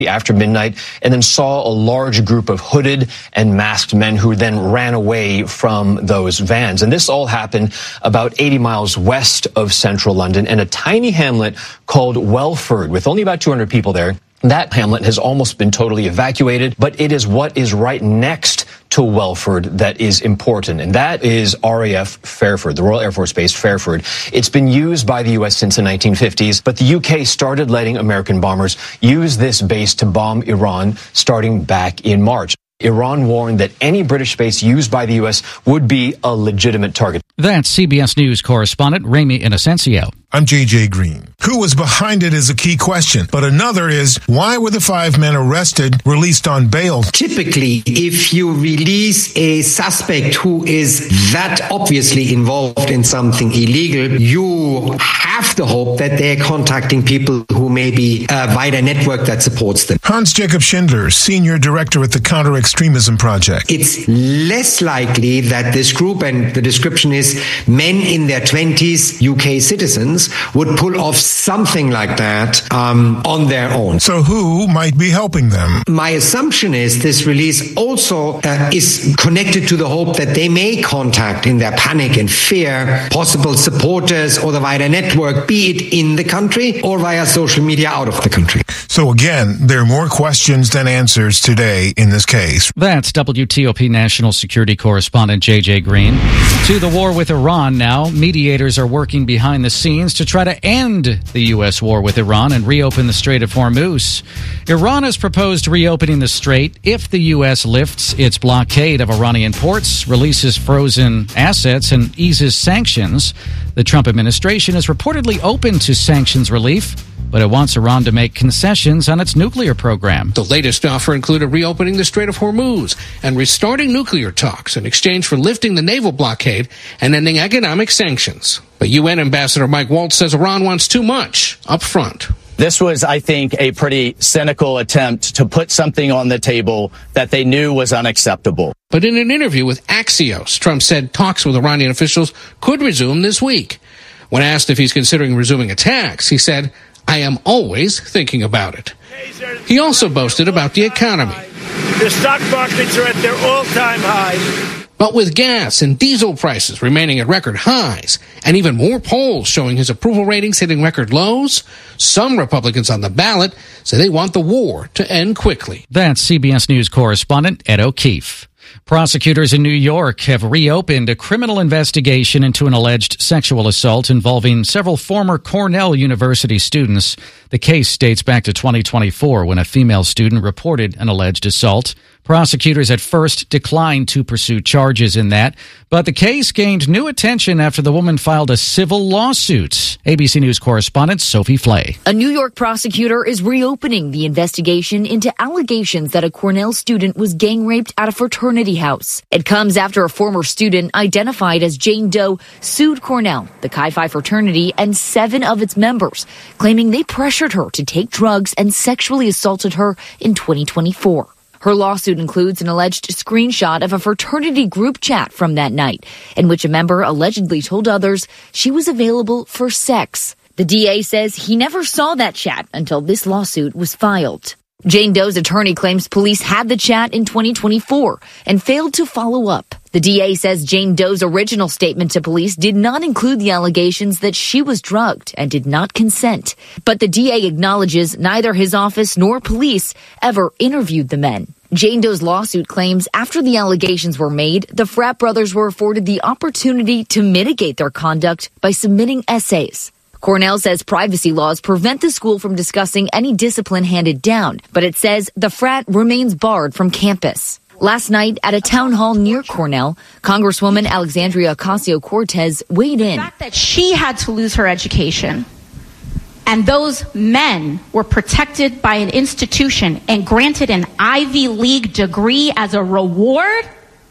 after midnight and then saw a large group of hooded and masked men who then ran away from those vans. And this all happened about 80 miles west of central London in a tiny hamlet called Welford with only about 200 people there. That hamlet has almost been totally evacuated, but it is what is right next to Welford that is important, and that is RAF Fairford, the Royal Air Force Base Fairford. It's been used by the U.S. since the 1950s, but the UK started letting American bombers use this base to bomb Iran starting back in March. Iran warned that any British base used by the U.S. would be a legitimate target. That's CBS News correspondent Ramy Inocencio. I'm J.J. Green. Who was behind it is a key question, but another is, why were the 5 men arrested released on bail? Typically, if you release a suspect who is that obviously involved in something illegal, you have the hope that they're contacting people who may be a wider network that supports them. Hans-Jacob Schindler, Senior Director at the Counter-Extremism Project. It's less likely that this group, and the description is men in their 20s, UK citizens, would pull off something like that on their own. So who might be helping them? My assumption is this release also is connected to the hope that they may contact in their panic and fear possible supporters or the wider network, be it in the country or via social media out of the country. So again, there are more questions than answers today in this case. That's WTOP National Security Correspondent J.J. Green. To the war with Iran now. Mediators are working behind the scenes to try to end the U.S. war with Iran and reopen the Strait of Hormuz. Iran has proposed reopening the strait if the U.S. lifts its blockade of Iranian ports, releases frozen assets, and eases sanctions. The Trump administration is reportedly open to sanctions relief, but it wants Iran to make concessions on its nuclear program. The latest offer included reopening the Strait of Hormuz and restarting nuclear talks in exchange for lifting the naval blockade and ending economic sanctions. But UN Ambassador Mike Waltz says Iran wants too much up front. This was, I think, a pretty cynical attempt to put something on the table that they knew was unacceptable. But in an interview with Axios, Trump said talks with Iranian officials could resume this week. When asked if he's considering resuming attacks, he said, "I am always thinking about it." He also boasted about the economy. The stock markets are at their all-time highs. But with gas and diesel prices remaining at record highs, and even more polls showing his approval ratings hitting record lows, some Republicans on the ballot say they want the war to end quickly. That's CBS News correspondent Ed O'Keefe. Prosecutors in New York have reopened a criminal investigation into an alleged sexual assault involving several former Cornell University students. The case dates back to 2024 when a female student reported an alleged assault. Prosecutors at first declined to pursue charges in that, but the case gained new attention after the woman filed a civil lawsuit. ABC News correspondent Sophie Flay. A New York prosecutor is reopening the investigation into allegations that a Cornell student was gang raped at a fraternity house. It comes after a former student identified as Jane Doe sued Cornell, the Chi Phi fraternity, and 7 of its members, claiming they pressured her to take drugs and sexually assaulted her in 2024. Her lawsuit includes an alleged screenshot of a fraternity group chat from that night, in which a member allegedly told others she was available for sex. The DA says he never saw that chat until this lawsuit was filed. Jane Doe's attorney claims police had the chat in 2024 and failed to follow up. The DA says Jane Doe's original statement to police did not include the allegations that she was drugged and did not consent. But the DA acknowledges neither his office nor police ever interviewed the men. Jane Doe's lawsuit claims after the allegations were made, the frat brothers were afforded the opportunity to mitigate their conduct by submitting essays. Cornell says privacy laws prevent the school from discussing any discipline handed down, but it says the frat remains barred from campus. Last night, at a town hall near Cornell, Congresswoman Alexandria Ocasio-Cortez weighed in. The fact that she had to lose her education and those men were protected by an institution and granted an Ivy League degree as a reward?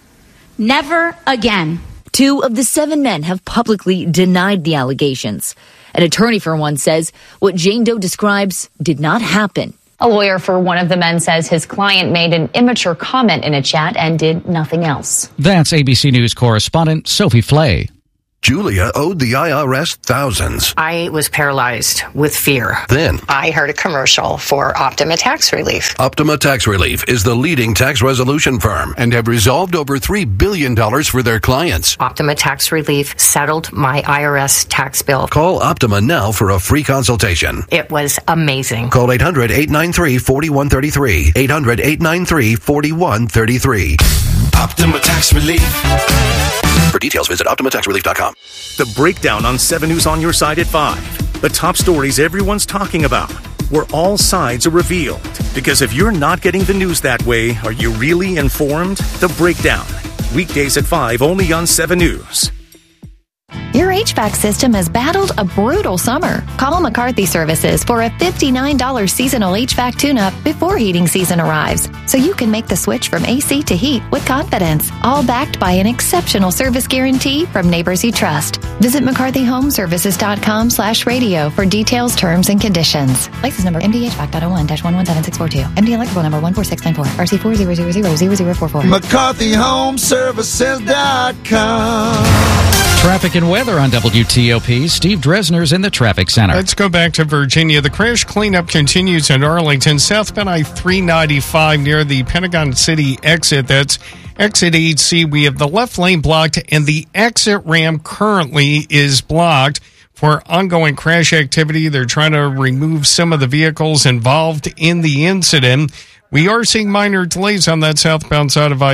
Never again. 2 of the 7 men have publicly denied the allegations. An attorney for one says what Jane Doe describes did not happen. A lawyer for one of the men says his client made an immature comment in a chat and did nothing else. That's ABC News correspondent Sophie Flay. Julia owed the IRS thousands. I was paralyzed with fear. Then I heard a commercial for Optima Tax Relief. Optima Tax Relief is the leading tax resolution firm and have resolved over $3 billion for their clients. Optima Tax Relief settled my IRS tax bill. Call Optima now for a free consultation. It was amazing. Call 800-893-4133. 800-893-4133. Optima Tax Relief. For details, visit OptimaTaxRelief.com. The breakdown on 7 News on your side at 5. The top stories everyone's talking about, where all sides are revealed. Because if you're not getting the news that way, are you really informed? The Breakdown. Weekdays at 5, only on 7 News. Your HVAC system has battled a brutal summer. Call McCarthy Services for a $59 seasonal HVAC tune-up before heating season arrives, so you can make the switch from AC to heat with confidence, all backed by an exceptional service guarantee from neighbors you trust. Visit McCarthyHomeservices.com/radio for details, terms, and conditions. License number MDHVAC.01-117642. MD electrical number 14694. RC 40000044. McCarthyHomeservices.com. Traffic and weather on WTOP. Steve Dresner's in the traffic center. Let's go back to Virginia. The crash cleanup continues in Arlington, southbound I-395 near the Pentagon City exit. That's exit 8C. We have the left lane blocked, and the exit ramp currently is blocked for ongoing crash activity. They're trying to remove some of the vehicles involved in the incident. We are seeing minor delays on that southbound side of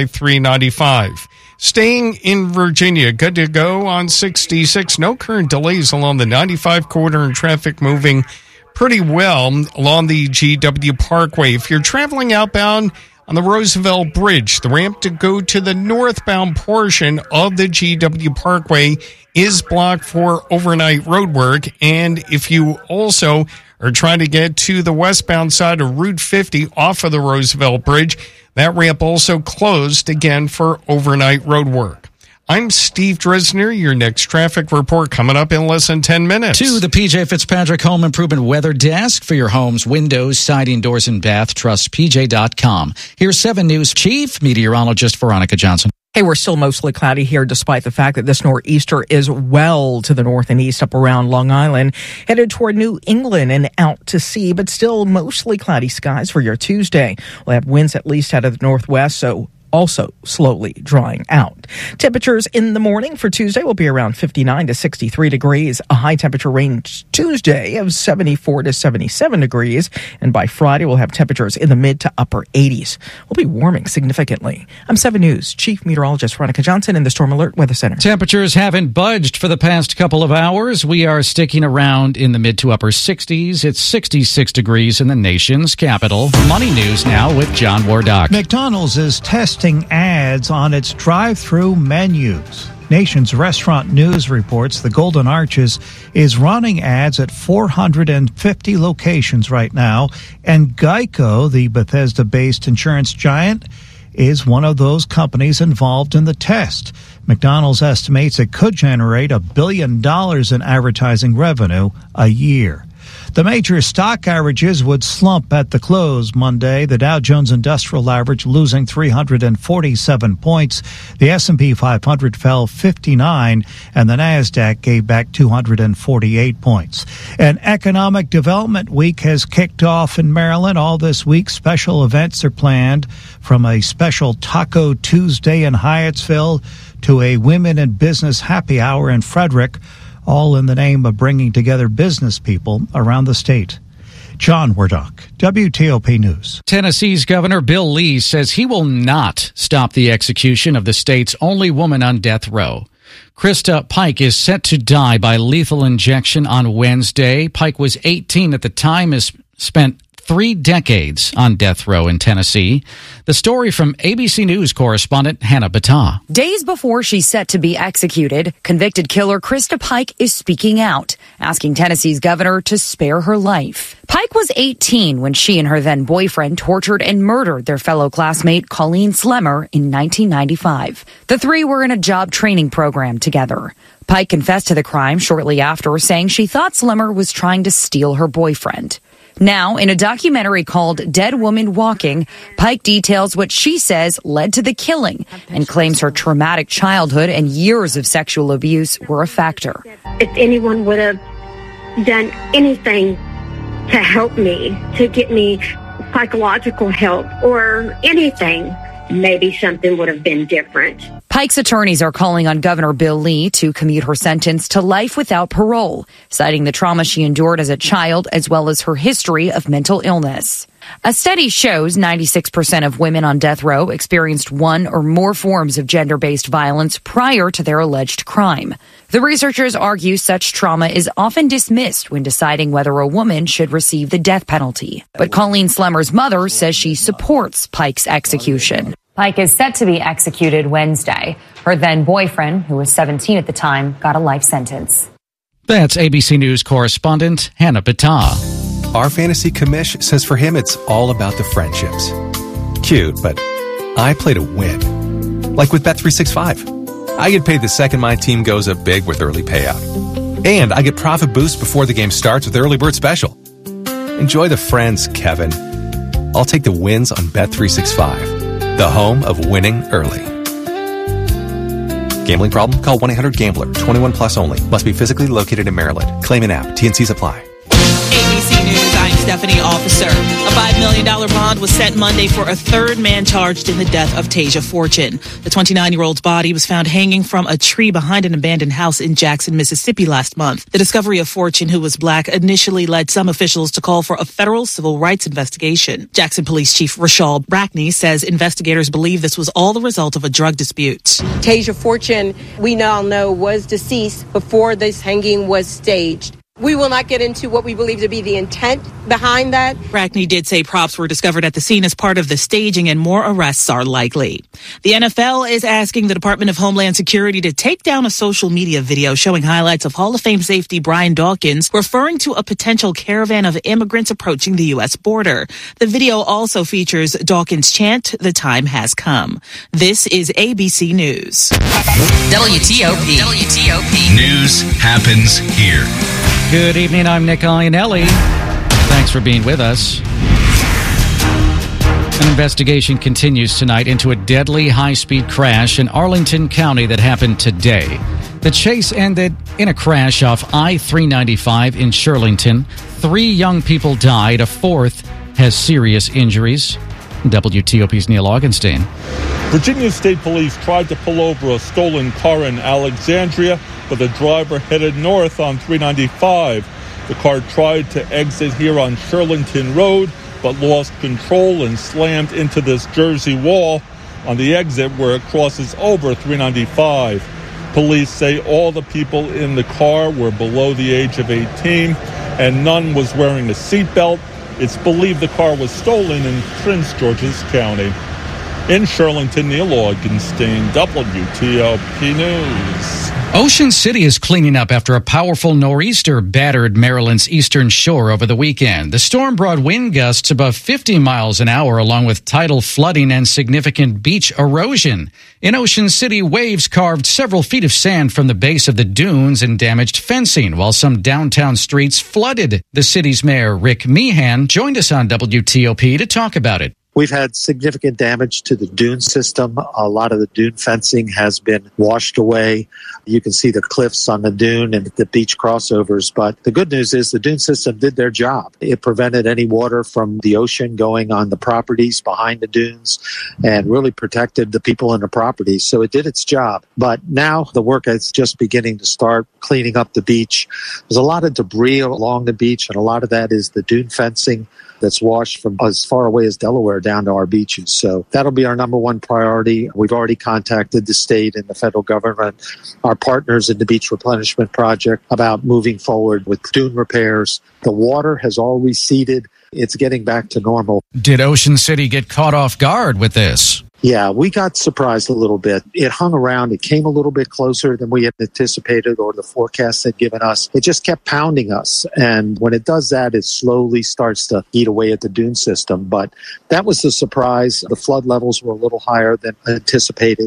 I-395. Staying in Virginia, good to go on 66. No current delays along the 95 corridor and traffic moving pretty well along the GW Parkway. If you're traveling outbound on the Roosevelt Bridge, the ramp to go to the northbound portion of the GW Parkway is blocked for overnight road work. And if you also are trying to get to the westbound side of Route 50 off of the Roosevelt Bridge, that ramp also closed again for overnight road work. I'm Steve Dresner. Your next traffic report coming up in less than 10 minutes. To the PJ Fitzpatrick Home Improvement Weather Desk for your home's windows, siding, doors, and bath. Trust PJ.com. Here's 7 News Chief Meteorologist Veronica Johnson. Hey, we're still mostly cloudy here despite the fact that this nor'easter is well to the north and east up around Long Island, headed toward New England and out to sea, but still mostly cloudy skies for your Tuesday. We'll have winds at least out of the northwest, so also slowly drying out. Temperatures in the morning for Tuesday will be around 59 to 63 degrees. A high temperature range Tuesday of 74 to 77 degrees. And by Friday, we'll have temperatures in the mid to upper 80s. We'll be warming significantly. I'm 7 News Chief Meteorologist Veronica Johnson in the Storm Alert Weather Center. Temperatures haven't budged for the past couple of hours. We are sticking around in the mid to upper 60s. It's 66 degrees in the nation's capital. Money news now with John Wardock. McDonald's is testing ads on its drive-through menus. Nation's Restaurant News reports the Golden Arches is running ads at 450 locations right now, and Geico, the Bethesda-based insurance giant, is one of those companies involved in the test. McDonald's estimates it could generate $1 billion in advertising revenue a year. The major stock averages would slump at the close Monday. The Dow Jones Industrial Average losing 347 points. The S&P 500 fell 59, and the Nasdaq gave back 248 points. An economic development week has kicked off in Maryland. All this week, special events are planned, from a special Taco Tuesday in Hyattsville to a Women in Business Happy Hour in Frederick, all in the name of bringing together business people around the state. John Wardock, WTOP News. Tennessee's Governor Bill Lee says he will not stop the execution of the state's only woman on death row. Krista Pike is set to die by lethal injection on Wednesday. Pike was 18 at the time, has spent 3 decades on death row in Tennessee. The story from ABC News correspondent Hannah Battah. Days before she's set to be executed, convicted killer Krista Pike is speaking out, asking Tennessee's governor to spare her life. Pike was 18 when she and her then boyfriend tortured and murdered their fellow classmate Colleen Slemmer in 1995. The three were in a job training program together. Pike confessed to the crime shortly after, saying she thought Slemmer was trying to steal her boyfriend. Now, in a documentary called Dead Woman Walking, Pike details what she says led to the killing and claims her traumatic childhood and years of sexual abuse were a factor. If anyone would have done anything to help me, to get me psychological help or anything, maybe something would have been different. Pike's attorneys are calling on Governor Bill Lee to commute her sentence to life without parole, citing the trauma she endured as a child as well as her history of mental illness. A study shows 96% of women on death row experienced one or more forms of gender-based violence prior to their alleged crime. The researchers argue such trauma is often dismissed when deciding whether a woman should receive the death penalty. But Colleen Slemmer's mother says she supports Pike's execution. Pike is set to be executed Wednesday. Her then-boyfriend, who was 17 at the time, got a life sentence. That's ABC News correspondent Hannah Battah. Our fantasy commish says for him it's all about the friendships. Cute, but I play to win. Like with Bet365. I get paid the second my team goes up big with early payout. And I get profit boost before the game starts with Early Bird Special. Enjoy the friends, Kevin. I'll take the wins on Bet365. The home of winning early. Gambling problem? Call 1-800-GAMBLER. 21 plus only. Must be physically located in Maryland. Claim an app. T&Cs apply. ABC News, I'm Stephanie Officer. A $5 million bond was set Monday for a third man charged in the death of Tasia Fortune. The 29-year-old's body was found hanging from a tree behind an abandoned house in Jackson, Mississippi last month. The discovery of Fortune, who was black, initially led some officials to call for a federal civil rights investigation. Jackson Police Chief Rashal Brackney says investigators believe this was all the result of a drug dispute. Tasia Fortune, we now know, was deceased before this hanging was staged. We will not get into what we believe to be the intent behind that. Brackney did say props were discovered at the scene as part of the staging and more arrests are likely. The NFL is asking the Department of Homeland Security to take down a social media video showing highlights of Hall of Fame safety Brian Dawkins referring to a potential caravan of immigrants approaching the U.S. border. The video also features Dawkins' chant, "The time has come." This is ABC News. WTOP. News happens here. Good evening, I'm Nick Iannelli. Thanks for being with us. An investigation continues tonight into a deadly high-speed crash in Arlington County that happened today. The chase ended in a crash off I-395 in Shirlington. 3 young people died. A 4th has serious injuries. WTOP's Neil Augenstein. Virginia State Police tried to pull over a stolen car in Alexandria, but the driver headed north on 395. The car tried to exit here on Shirlington Road, but lost control and slammed into this Jersey wall on the exit where it crosses over 395. Police say all the people in the car were below the age of 18, and none was wearing a seatbelt. It's believed the car was stolen in Prince George's County. In Shirlington, Neil Augenstein, WTOP News. Ocean City is cleaning up after a powerful nor'easter battered Maryland's eastern shore over the weekend. The storm brought wind gusts above 50 miles an hour, along with tidal flooding and significant beach erosion. In Ocean City, waves carved several feet of sand from the base of the dunes and damaged fencing, while some downtown streets flooded. The city's mayor, Rick Meehan, joined us on WTOP to talk about it. We've had significant damage to the dune system. A lot of the dune fencing has been washed away. You can see the cliffs on the dune and the beach crossovers. But the good news is the dune system did their job. It prevented any water from the ocean going on the properties behind the dunes and really protected the people in the properties. So it did its job. But now the work is just beginning to start cleaning up the beach. There's a lot of debris along the beach, and a lot of that is the dune fencing that's washed from as far away as Delaware down to our beaches. So that'll be our number one priority. We've already contacted the state and the federal government, our partners in the Beach Replenishment Project, about moving forward with dune repairs. The water has all receded. It's getting back to normal. Did Ocean City get caught off guard with this? Yeah, we got surprised a little bit. It hung around. It came a little bit closer than we had anticipated or the forecast had given us. It just kept pounding us. And when it does that, it slowly starts to eat away at the dune system. But that was the surprise. The flood levels were a little higher than anticipated.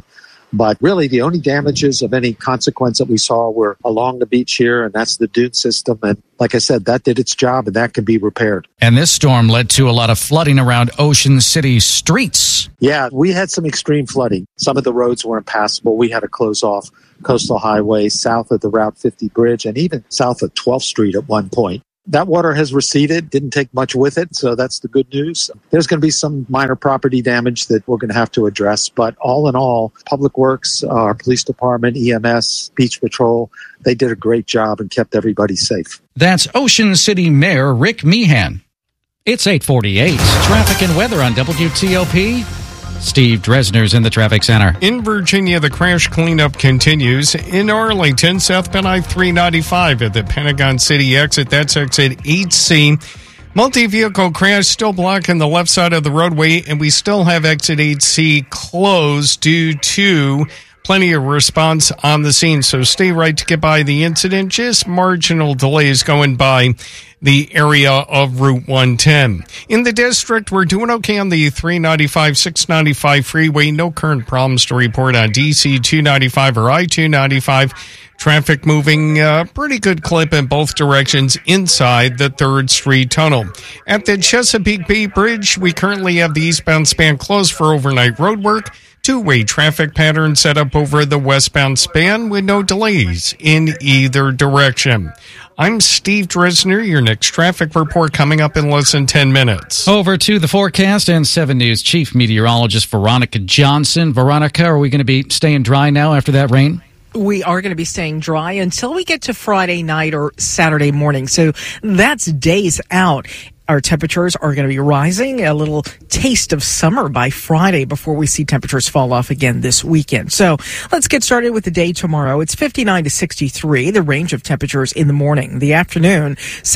But really, the only damages of any consequence that we saw were along the beach here, and that's the dune system. And like I said, that did its job, and that can be repaired. And this storm led to a lot of flooding around Ocean City streets. Yeah, we had some extreme flooding. Some of the roads weren't passable. We had to close off Coastal Highway south of the Route 50 bridge and even south of 12th Street at one point. That water has receded, didn't take much with it, so that's the good news. There's going to be some minor property damage that we're going to have to address, but all in all, Public Works, our police department, EMS, Beach Patrol, they did a great job and kept everybody safe. That's Ocean City Mayor Rick Meehan. It's 8:48. Traffic and weather on WTOP. Steve Dresner's in the traffic center. In Virginia, the crash cleanup continues. In Arlington, southbound I-395 at the Pentagon City exit. That's exit 8C. Multi-vehicle crash still blocking the left side of the roadway, and we still have exit 8C closed due to plenty of response on the scene. So stay right to get by the incident. Just marginal delays going by the area of Route 110. In the district, we're doing okay on the 395, 695 freeway. No current problems to report on DC 295 or I-295. Traffic moving pretty good clip in both directions inside the 3rd Street Tunnel. At the Chesapeake Bay Bridge, we currently have the eastbound span closed for overnight road work. Two-way traffic pattern set up over the westbound span with no delays in either direction. I'm Steve Dresner. Your next traffic report coming up in less than 10 minutes. Over to the forecast and 7 News Chief Meteorologist Veronica Johnson. Veronica, are we going to be staying dry now after that rain? We are going to be staying dry until we get to Friday night or Saturday morning. So that's days out. Our temperatures are going to be rising, a little taste of summer by Friday before we see temperatures fall off again this weekend. So let's get started with the day tomorrow. It's 59 to 63, the range of temperatures in the morning. The afternoon,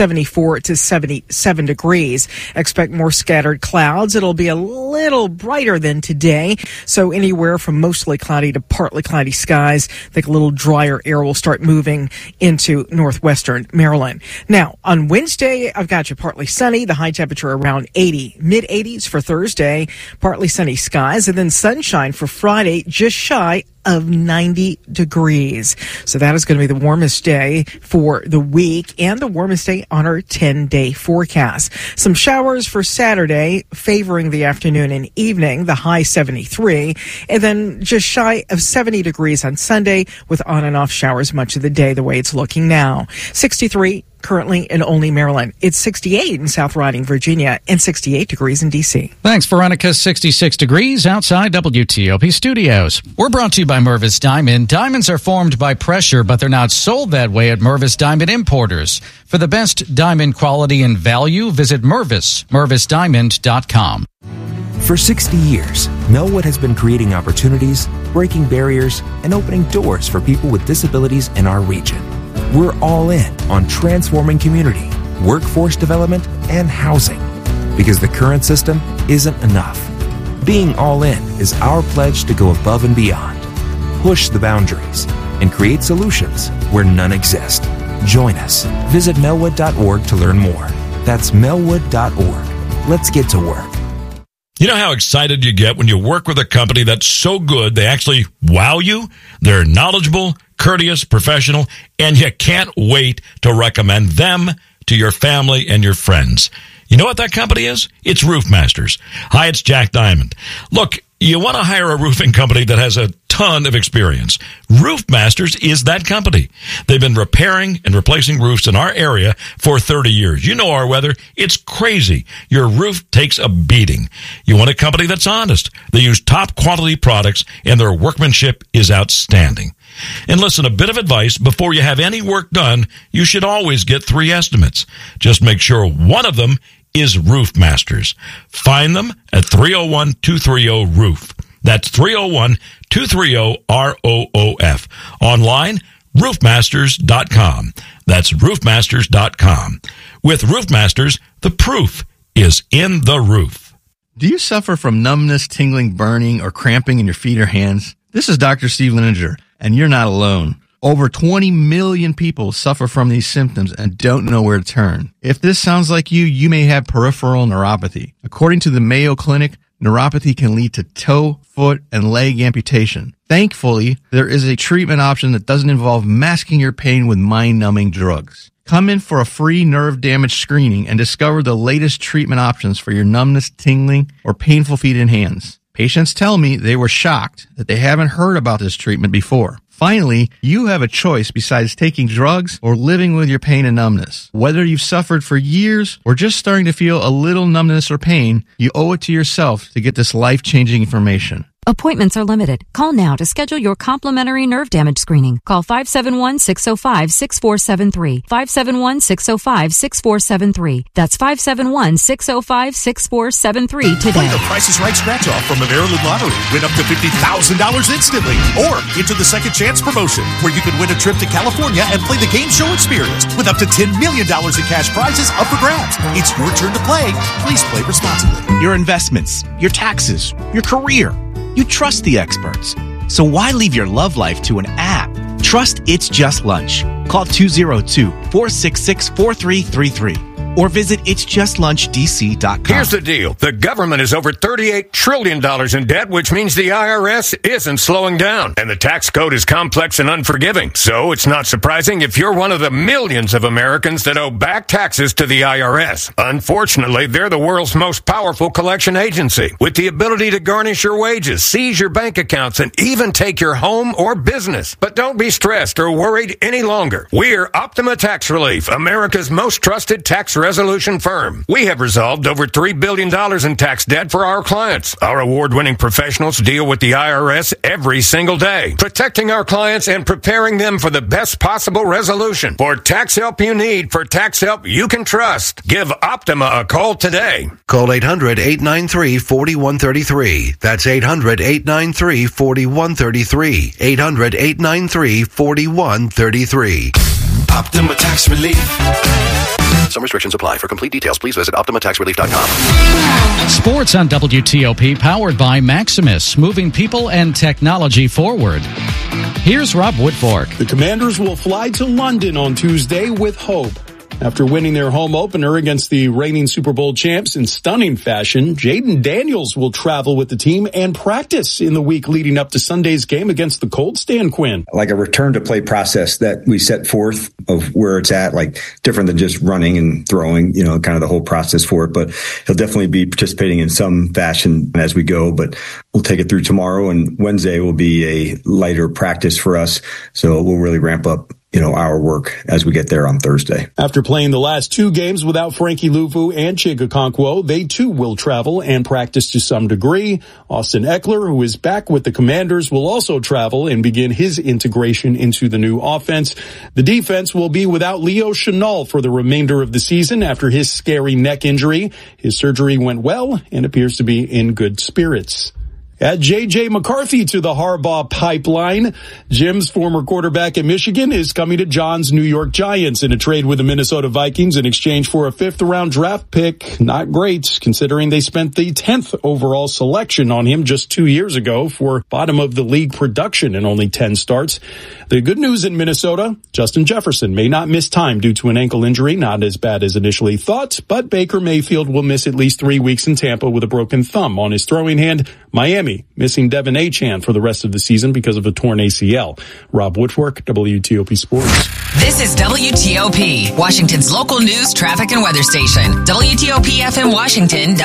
74 to 77 degrees. Expect more scattered clouds. It'll be a little brighter than today. So anywhere from mostly cloudy to partly cloudy skies. I think a little drier air will start moving into northwestern Maryland. Now, on Wednesday, I've got you partly sunny. The high temperature around 80, mid-80s for Thursday, partly sunny skies, and then sunshine for Friday, just shy of 90 degrees. So that is going to be the warmest day for the week and the warmest day on our 10-day forecast. Some showers for Saturday, favoring the afternoon and evening, the high 73, and then just shy of 70 degrees on Sunday with on and off showers much of the day, the way it's looking now. 63 currently in Olney, Maryland. It's 68 in South Riding, Virginia, and 68 degrees in D.C. Thanks, Veronica. 66 degrees outside WTOP studios. We're brought to you by Mervis Diamond. Diamonds are formed by pressure, but they're not sold that way at Mervis Diamond Importers. For the best diamond quality and value, visit MervisDiamond.com. For 60 years, Melwood has been creating opportunities, breaking barriers, and opening doors for people with disabilities in our region. We're all in on transforming community, workforce development, and housing. Because the current system isn't enough. Being all in is our pledge to go above and beyond. Push the boundaries and create solutions where none exist. Join us. Visit melwood.org to learn more. That's melwood.org. Let's get to work. You know how excited you get when you work with a company that's so good they actually wow you? They're knowledgeable, courteous, professional, and you can't wait to recommend them to your family and your friends. You know what that company is? It's Roofmasters. Hi, it's Jack Diamond. Look, you want to hire a roofing company that has a ton of experience. Roofmasters is that company. They've been repairing and replacing roofs in our area for 30 years. You know our weather. It's crazy. Your roof takes a beating. You want a company that's honest. They use top quality products and their workmanship is outstanding. And listen, a bit of advice, before you have any work done, you should always get 3 estimates. Just make sure one of them is Roofmasters. Find them at 301-230-ROOF. That's 301-230-ROOF. Online, roofmasters.com. That's roofmasters.com. With Roofmasters, the proof is in the roof. Do you suffer from numbness, tingling, burning, or cramping in your feet or hands? This is Dr. Steve Lininger, and you're not alone. Over 20 million people suffer from these symptoms and don't know where to turn. If this sounds like you may have peripheral neuropathy. According to the Mayo Clinic, neuropathy can lead to toe, foot, and leg amputation. Thankfully, there is a treatment option that doesn't involve masking your pain with mind-numbing drugs. Come in for a free nerve damage screening and discover the latest treatment options for your numbness, tingling, or painful feet and hands. Patients tell me they were shocked that they haven't heard about this treatment before. Finally, you have a choice besides taking drugs or living with your pain and numbness. Whether you've suffered for years or just starting to feel a little numbness or pain, you owe it to yourself to get this life-changing information. Appointments are limited. Call now to schedule your complimentary nerve damage screening. Call 571-605-6473. 571-605-6473. That's 571-605-6473 today. Play the Price is Right scratch off from the Maryland Lottery. Win up to $50,000 instantly. Or enter the Second Chance promotion, where you can win a trip to California and play the game show experience with up to $10 million in cash prizes up for grabs. It's your turn to play. Please play responsibly. Your investments, your taxes, your career. You trust the experts. So why leave your love life to an app? Trust It's Just Lunch. Call 202-466-4333 or visit itsjustllunchdc.com. Here's the deal. The government is over $38 trillion in debt, which means the IRS isn't slowing down. And the tax code is complex and unforgiving. So it's not surprising if you're one of the millions of Americans that owe back taxes to the IRS. Unfortunately, they're the world's most powerful collection agency, with the ability to garnish your wages, seize your bank accounts, and even take your home or business. But don't be stressed or worried any longer. We're Optima Tax Relief, America's most trusted tax resolution firm. We have resolved over $3 billion in tax debt for our clients. Our award-winning professionals deal with the IRS every single day, protecting our clients and preparing them for the best possible resolution. For tax help you need, for tax help you can trust, give Optima a call today. Call 800-893-4133. That's 800-893-4133. 800-893-4133. Optima Tax Relief. Some restrictions apply. For complete details, please visit OptimaTaxRelief.com. Sports on WTOP, powered by Maximus, moving people and technology forward. Here's Rob Woodfork. The Commanders will fly to London on Tuesday with hope. After winning their home opener against the reigning Super Bowl champs in stunning fashion, Jaden Daniels will travel with the team and practice in the week leading up to Sunday's game against the Colts. Dan Quinn. Like a return to play process that we set forth of where it's at, like different than just running and throwing, kind of the whole process for it. But he'll definitely be participating in some fashion as we go, but we'll take it through tomorrow, and Wednesday will be a lighter practice for us. So we'll really ramp up our work as we get there on Thursday. After playing the last two games without Frankie Luvu and Chig Okonkwo, they too will travel and practice to some degree. Austin Eckler, who is back with the Commanders, will also travel and begin his integration into the new offense. The defense will be without Leo Chenal for the remainder of the season after his scary neck injury. His surgery went well and appears to be in good spirits. Add J.J. McCarthy to the Harbaugh pipeline. Jim's former quarterback at Michigan is coming to John's New York Giants in a trade with the Minnesota Vikings in exchange for a fifth-round draft pick. Not great, considering they spent the 10th overall selection on him just 2 years ago for bottom-of-the-league production in only 10 starts. The good news in Minnesota, Justin Jefferson may not miss time due to an ankle injury, not as bad as initially thought, but Baker Mayfield will miss at least 3 weeks in Tampa with a broken thumb on his throwing hand. Miami missing Devin Achane for the rest of the season because of a torn ACL. Rob Woodfork, WTOP Sports. This is WTOP, Washington's local news, traffic, and weather station. WTOP FM Washington,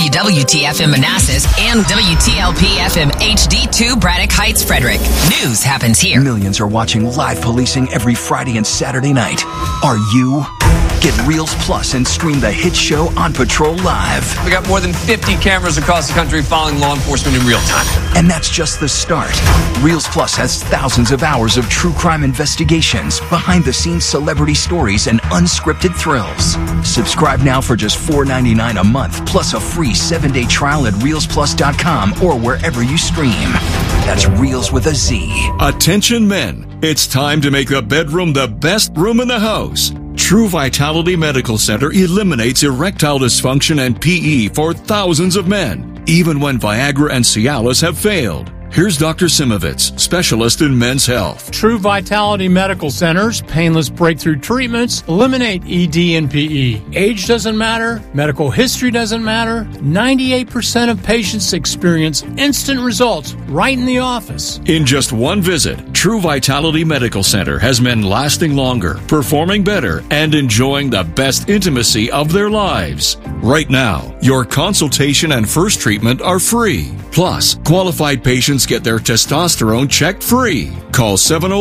WWWT-FM Manassas, and WTLP-FM HD2 Braddock Heights, Frederick. News happens here. Millions are watching live policing every Friday and Saturday night. Are you? Get Reels Plus and stream the hit show On Patrol Live. We got more than 50 cameras across the country following law enforcement in real time. And that's just the start. Reels Plus has thousands of hours of true crime investigations, behind-the-scenes celebrity stories, and unscripted thrills. Subscribe now for just $4.99 a month, plus a free 7-day trial at ReelsPlus.com or wherever you stream. That's Reels with a Z. Attention men, it's time to make the bedroom the best room in the house. True Vitality Medical Center eliminates erectile dysfunction and PE for thousands of men, even when Viagra and Cialis have failed. Here's Dr. Simovitz, specialist in men's health. True Vitality Medical Center's painless breakthrough treatments eliminate ED and PE. Age doesn't matter. Medical history doesn't matter. 98% of patients experience instant results right in the office. In just one visit, True Vitality Medical Center has men lasting longer, performing better, and enjoying the best intimacy of their lives. Right now, your consultation and first treatment are free. Plus, qualified patients get their testosterone checked free. Call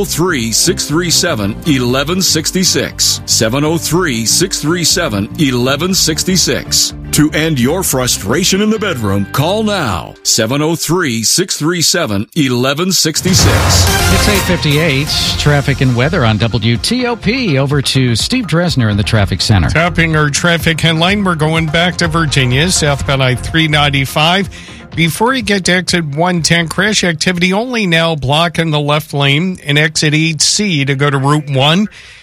703-637-1166. 703-637-1166. To end your frustration in the bedroom, call now. 703-637-1166. It's 8:58. Traffic and weather on WTOP. Over to Steve Dresner in the traffic center. Topping our traffic headline, we're going back to Virginia, southbound I-395. Before you get to exit 110, crash activity only now blocking the left lane and exit 8C to go to Route 1.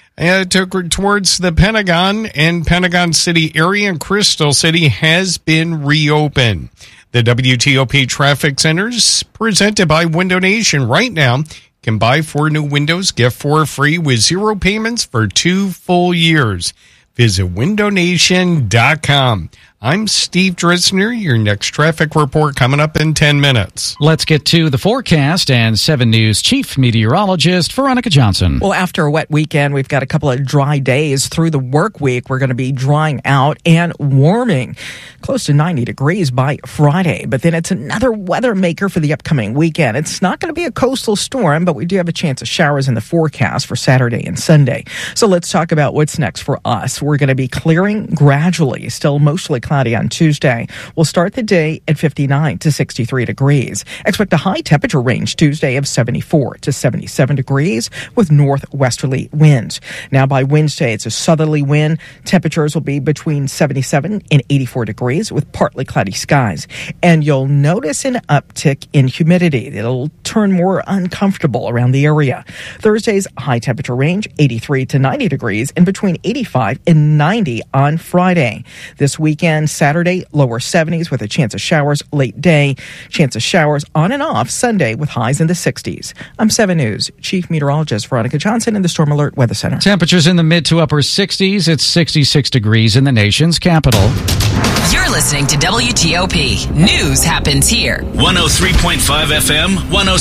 Towards the Pentagon and Pentagon City area, and Crystal City has been reopened. The WTOP Traffic Centers presented by Window Nation. Right now, you can buy 4 new windows, get 4 free with 0 payments for 2 full years. Visit windownation.com. I'm Steve Dresner. Your next traffic report coming up in 10 minutes. Let's get to the forecast and 7 News Chief Meteorologist Veronica Johnson. Well, after a wet weekend, we've got a couple of dry days through the work week. We're going to be drying out and warming close to 90 degrees by Friday. But then it's another weather maker for the upcoming weekend. It's not going to be a coastal storm, but we do have a chance of showers in the forecast for Saturday and Sunday. So let's talk about what's next for us. We're going to be clearing gradually, still mostly cloudy on Tuesday. We'll start the day at 59 to 63 degrees. Expect a high temperature range Tuesday of 74 to 77 degrees with northwesterly winds. Now by Wednesday, it's a southerly wind. Temperatures will be between 77 and 84 degrees with partly cloudy skies. And you'll notice an uptick in humidity. It'll turn more uncomfortable around the area. Thursday's high temperature range 83 to 90 degrees and between 85 and 90 on Friday. This weekend, Saturday, lower 70s with a chance of showers late day. Chance of showers on and off Sunday with highs in the 60s. I'm 7 News Chief Meteorologist Veronica Johnson in the Storm Alert Weather Center. Temperatures in the mid to upper 60s. It's 66 degrees in the nation's capital. You're listening to WTOP. News happens here. 103.5 FM,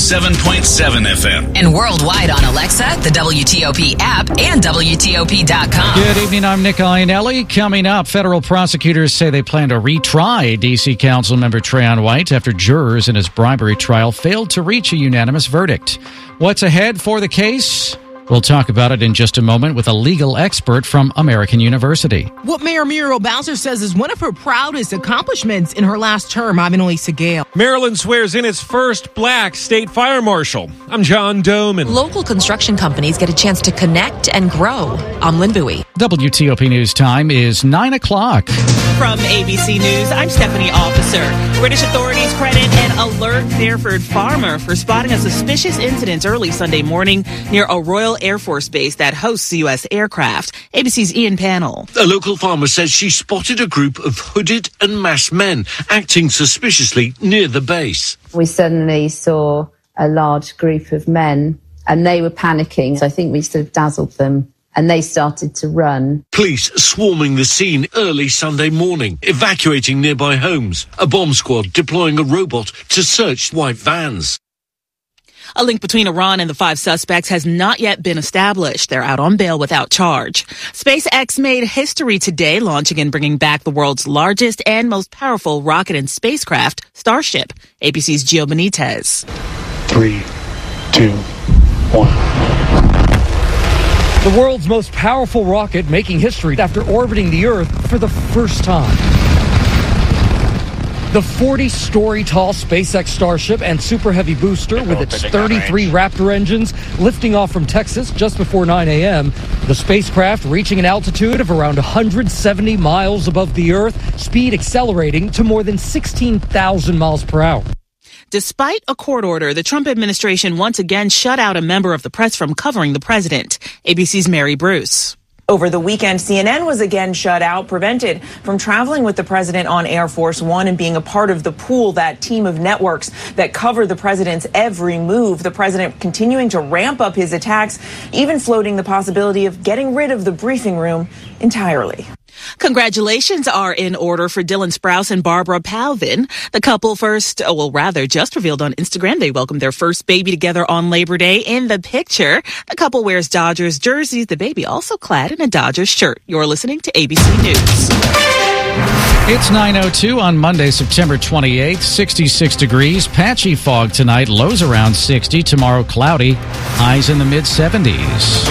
107.7 FM. And worldwide on Alexa, the WTOP app, and WTOP.com. Good evening, I'm Nick Iannelli. Coming up, federal prosecutors say they plan to retry D.C. Councilmember Trayon White after jurors in his bribery trial failed to reach a unanimous verdict. What's ahead for the case? We'll talk about it in just a moment with a legal expert from American University. What Mayor Muriel Bowser says is one of her proudest accomplishments in her last term. I'm Annalisa Gale. Maryland swears in its first black state fire marshal. I'm John Doman. Local construction companies get a chance to connect and grow. I'm Lynn Bowie. WTOP News time is 9 o'clock. From ABC News, I'm Stephanie Officer. British authorities credit an alert Fairford farmer for spotting a suspicious incident early Sunday morning near a Royal Air Force base that hosts U.S. aircraft. ABC's Ian Pannell. A local farmer says she spotted a group of hooded and masked men acting suspiciously near the base. We suddenly saw a large group of men and they were panicking. So I think we sort of dazzled them and they started to run. Police swarming the scene early Sunday morning, evacuating nearby homes. A bomb squad deploying a robot to search white vans. A link between Iran and the 5 suspects has not yet been established. They're out on bail without charge. SpaceX made history today, launching and bringing back the world's largest and most powerful rocket and spacecraft, Starship. ABC's Gio Benitez. 3, 2, 1. The world's most powerful rocket making history after orbiting the Earth for the first time. The 40-story tall SpaceX Starship and Super Heavy booster with its 33 Raptor engines lifting off from Texas just before 9 a.m. The spacecraft reaching an altitude of around 170 miles above the Earth, speed accelerating to more than 16,000 miles per hour. Despite a court order, the Trump administration once again shut out a member of the press from covering the president. ABC's Mary Bruce. Over the weekend, CNN was again shut out, prevented from traveling with the president on Air Force One and being a part of the pool, that team of networks that cover the president's every move. The president continuing to ramp up his attacks, even floating the possibility of getting rid of the briefing room entirely. Congratulations are in order for Dylan Sprouse and Barbara Palvin. The couple just revealed on Instagram they welcomed their first baby together on Labor Day. In the picture, the couple wears Dodgers jerseys, the baby also clad in a Dodgers shirt. You're listening to ABC News. It's 9:02 on Monday, September 28th, 66 degrees, patchy fog tonight, lows around 60, tomorrow cloudy, highs in the mid-70s.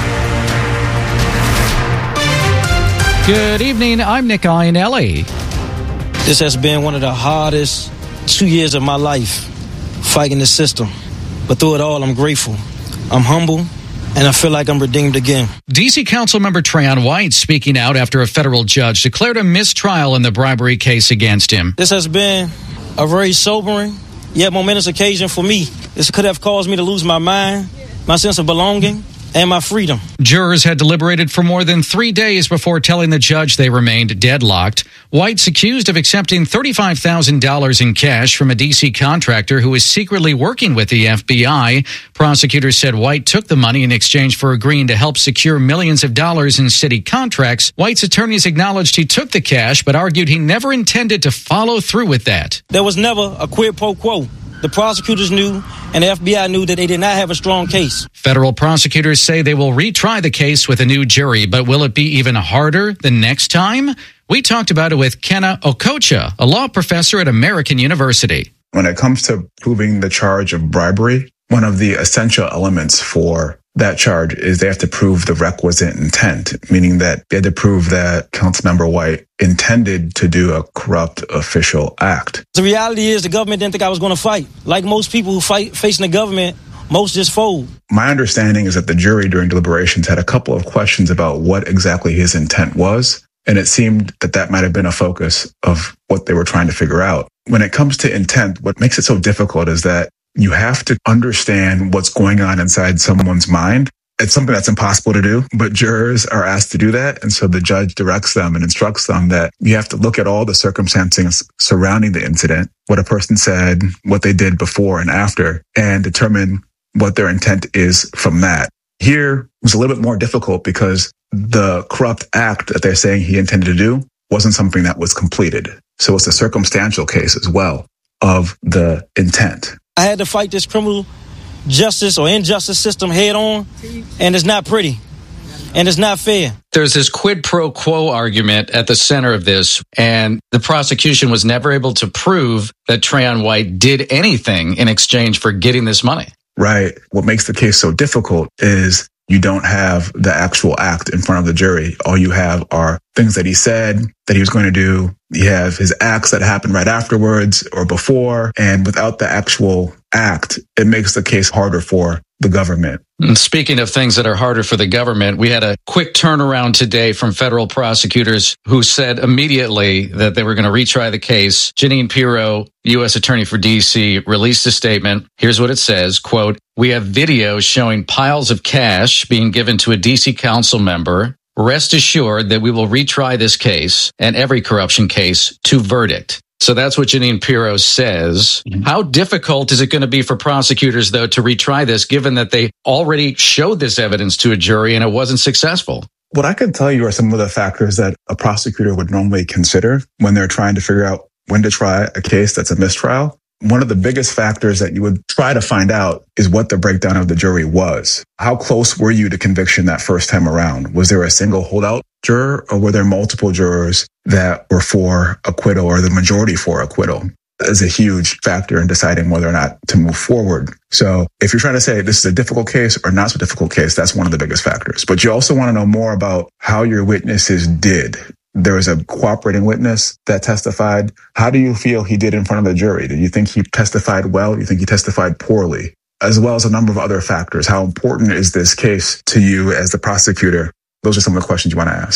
Good evening, I'm Nick Iannelli. This has been one of the hardest 2 years of my life, fighting the system. But through it all, I'm grateful. I'm humble, and I feel like I'm redeemed again. D.C. Councilmember Trayon White speaking out after a federal judge declared a mistrial in the bribery case against him. This has been a very sobering, yet momentous occasion for me. This could have caused me to lose my mind, my sense of belonging, and my freedom. Jurors had deliberated for more than 3 days before telling the judge they remained deadlocked. White's accused of accepting $35,000 in cash from a D.C. contractor who was secretly working with the FBI. Prosecutors said White took the money in exchange for agreeing to help secure millions of dollars in city contracts. White's attorneys acknowledged he took the cash, but argued he never intended to follow through with that. There was never a quid pro quo. The prosecutors knew, and the FBI knew that they did not have a strong case. Federal prosecutors say they will retry the case with a new jury, but will it be even harder the next time? We talked about it with Kenna Okocha, a law professor at American University. When it comes to proving the charge of bribery, one of the essential elements for that charge is they have to prove the requisite intent, meaning that they had to prove that Councilmember White intended to do a corrupt official act. The reality is the government didn't think I was going to fight. Like most people who fight facing the government, most just fold. My understanding is that the jury during deliberations had a couple of questions about what exactly his intent was, and it seemed that that might have been a focus of what they were trying to figure out. When it comes to intent, what makes it so difficult is that you have to understand what's going on inside someone's mind. It's something that's impossible to do, but jurors are asked to do that. And so the judge directs them and instructs them that you have to look at all the circumstances surrounding the incident, what a person said, what they did before and after, and determine what their intent is from that. Here it was a little bit more difficult because the corrupt act that they're saying he intended to do wasn't something that was completed. So it's a circumstantial case as well of the intent. I had to fight this criminal justice or injustice system head on, and it's not pretty, and it's not fair. There's this quid pro quo argument at the center of this, and the prosecution was never able to prove that Trayon White did anything in exchange for getting this money. Right. What makes the case so difficult is you don't have the actual act in front of the jury. All you have are things that he said that he was going to do. You have his acts that happened right afterwards or before. And without the actual act, it makes the case harder for the government. And speaking of things that are harder for the government, we had a quick turnaround today from federal prosecutors who said immediately that they were going to retry the case. Jeanine Pirro, U.S. Attorney for D.C., released a statement. Here's what it says, quote, "We have videos showing piles of cash being given to a D.C. council member. Rest assured that we will retry this case and every corruption case to verdict." So that's what Jeanine Pirro says. How difficult is it going to be for prosecutors, though, to retry this, given that they already showed this evidence to a jury and it wasn't successful? What I can tell you are some of the factors that a prosecutor would normally consider when they're trying to figure out when to try a case that's a mistrial. One of the biggest factors that you would try to find out is what the breakdown of the jury was. How close were you to conviction that first time around? Was there a single holdout juror, or were there multiple jurors that were for acquittal or the majority for acquittal? That is a huge factor in deciding whether or not to move forward. So if you're trying to say this is a difficult case or not so difficult case, that's one of the biggest factors. But you also want to know more about how your witnesses did. There was a cooperating witness that testified. How do you feel he did in front of the jury? Do you think he testified well? Do you think he testified poorly? As well as a number of other factors. How important is this case to you as the prosecutor? Those are some of the questions you want to ask.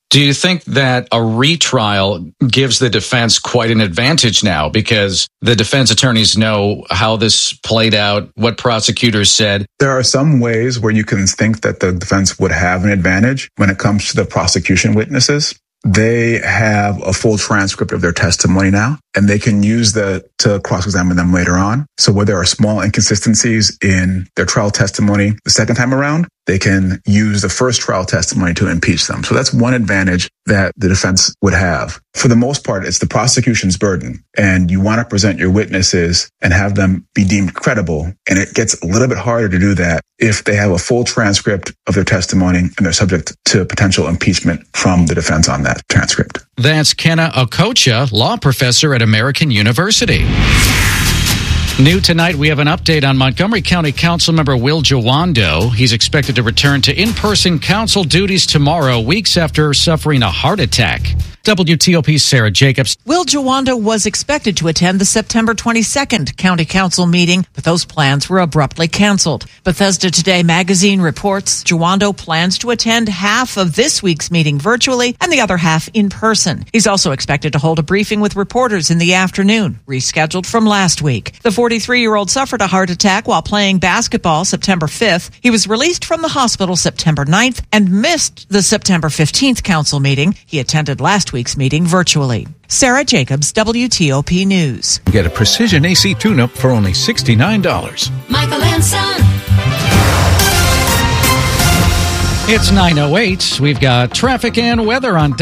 Do you think that a retrial gives the defense quite an advantage now because the defense attorneys know how this played out, what prosecutors said? There are some ways where you can think that the defense would have an advantage when it comes to the prosecution witnesses. They have a full transcript of their testimony now, and they can use that to cross-examine them later on. So where there are small inconsistencies in their trial testimony the second time around, they can use the first trial testimony to impeach them. So that's one advantage that the defense would have. For the most part, it's the prosecution's burden, and you want to present your witnesses and have them be deemed credible. And it gets a little bit harder to do that if they have a full transcript of their testimony and they're subject to potential impeachment from the defense on that transcript. That's Kenna Okocha, law professor at American University. New tonight, we have an update on Montgomery County Councilmember Will Jawando. He's expected to return to in-person council duties tomorrow, weeks after suffering a heart attack. WTOP's Sarah Jacobs. Will Jawando was expected to attend the September 22nd County Council meeting, but those plans were abruptly canceled. Bethesda Today magazine reports Jawando plans to attend half of this week's meeting virtually and the other half in person. He's also expected to hold a briefing with reporters in the afternoon, rescheduled from last week. The 43-year-old suffered a heart attack while playing basketball September 5th. He was released from the hospital September 9th and missed the September 15th council meeting. He attended last week's meeting virtually. Sarah Jacobs, WTOP News. Get a precision AC tune-up for only $69. Michael and Son. It's 9:08. We've got traffic and weather on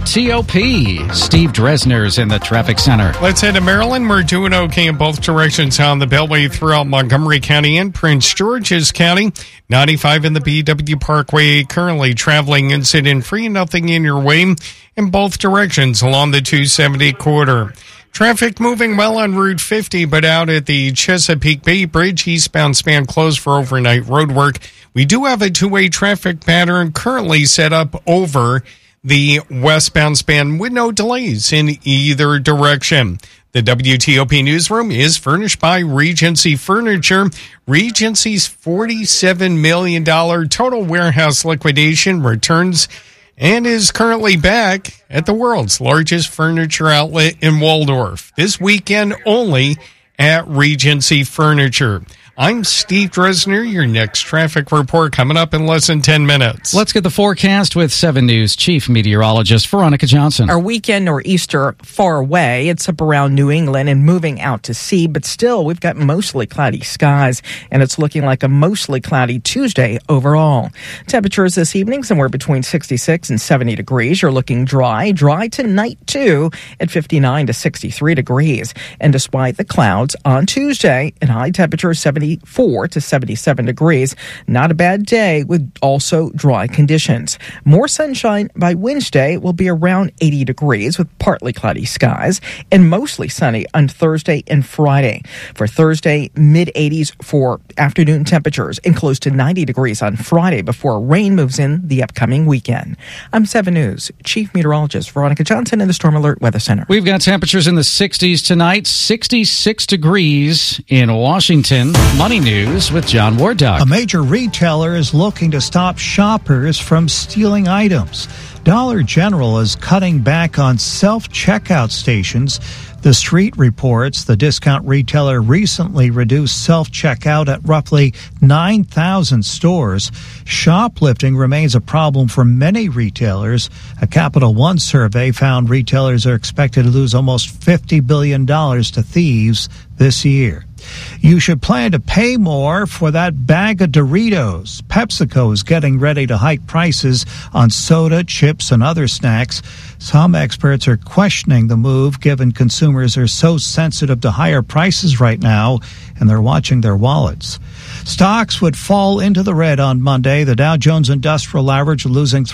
WTOP. Steve Dresner's in the traffic center. Let's head to Maryland. We're doing okay in both directions on the Beltway throughout Montgomery County and Prince George's County. 95 in the BW Parkway, currently traveling incident-free, nothing in your way in both directions along the 270 corridor. Traffic moving well on Route 50, but out at the Chesapeake Bay Bridge, eastbound span closed for overnight road work. We do have a two-way traffic pattern currently set up over the westbound span with no delays in either direction. The WTOP newsroom is furnished by Regency Furniture. Regency's $47 million total warehouse liquidation returns and is currently back at the world's largest furniture outlet in Waldorf. This weekend only at Regency Furniture. I'm Steve Dresner. Your next traffic report coming up in less than 10 minutes. Let's get the forecast with 7 News Chief Meteorologist Veronica Johnson. Our weekend nor'easter far away. It's up around New England and moving out to sea, but still we've got mostly cloudy skies, and it's looking like a mostly cloudy Tuesday overall. Temperatures this evening somewhere between 66 and 70 degrees. You're looking dry tonight too at 59 to 63 degrees. And despite the clouds on Tuesday and high temperatures 74 to 77 degrees. Not a bad day with also dry conditions. More sunshine by Wednesday. Will be around 80 degrees with partly cloudy skies and mostly sunny on Thursday and Friday. For Thursday, mid-80s for afternoon temperatures and close to 90 degrees on Friday before rain moves in the upcoming weekend. I'm 7 News Chief Meteorologist Veronica Johnson in the Storm Alert Weather Center. We've got temperatures in the 60s tonight, 66 degrees in Washington. Money News with John Wardock. A major retailer is looking to stop shoppers from stealing items. Dollar General is cutting back on self-checkout stations. The Street reports the discount retailer recently reduced self-checkout at roughly 9,000 stores. Shoplifting remains a problem for many retailers. A Capital One survey found retailers are expected to lose almost $50 billion to thieves this year. You should plan to pay more for that bag of Doritos. PepsiCo is getting ready to hike prices on soda, chips, and other snacks. Some experts are questioning the move given consumers are so sensitive to higher prices right now and they're watching their wallets. Stocks would fall into the red on Monday. The Dow Jones Industrial Average losing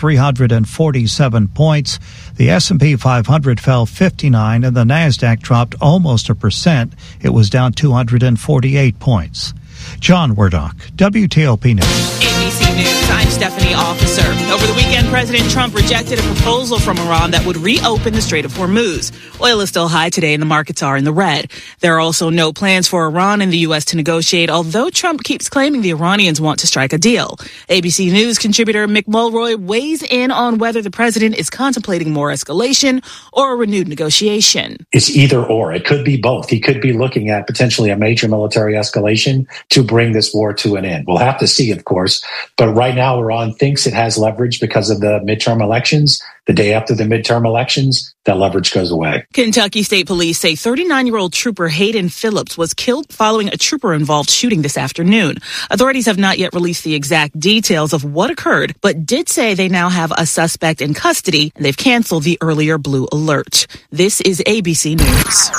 347 points. The S&P 500 fell 59 and the Nasdaq dropped almost 1%. It was down 248 points. John Wardock, WTOP News. ABC News. Chief Stephanie Officer. Over the weekend, President Trump rejected a proposal from Iran that would reopen the Strait of Hormuz. Oil is still high today and the markets are in the red. There are also no plans for Iran and the U.S. to negotiate, although Trump keeps claiming the Iranians want to strike a deal. ABC News contributor Mick Mulroy weighs in on whether the president is contemplating more escalation or a renewed negotiation. It's either or. It could be both. He could be looking at potentially a major military escalation to bring this war to an end. We'll have to see, of course. But right now, Iran thinks it has leverage because of the midterm elections. The day after the midterm elections, that leverage goes away. Kentucky State Police say 39-year-old trooper Hayden Phillips was killed following a trooper-involved shooting this afternoon. Authorities have not yet released the exact details of what occurred, but did say they now have a suspect in custody, and they've canceled the earlier blue alert. This is ABC News.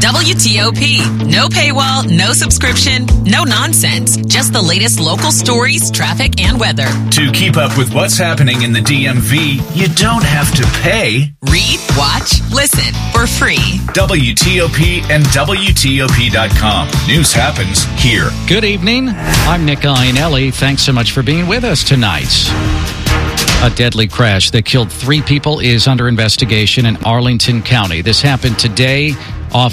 WTOP. No paywall, no subscription, no nonsense. Just the latest local stories, traffic, and weather. To keep up with what's happening in the DMV, you don't have to pay. Read, watch, listen for free. WTOP and WTOP.com. News happens here. Good evening. I'm Nick Iannelli. Thanks so much for being with us tonight. A deadly crash that killed 3 people is under investigation in Arlington County. This happened today off